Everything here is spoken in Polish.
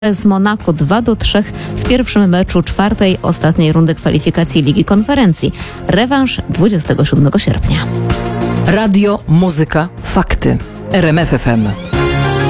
z Monako 2-3 w pierwszym meczu czwartej, ostatniej rundy kwalifikacji Ligi Konferencji. Rewanż 27 sierpnia. Radio, muzyka, fakty. RMF FM.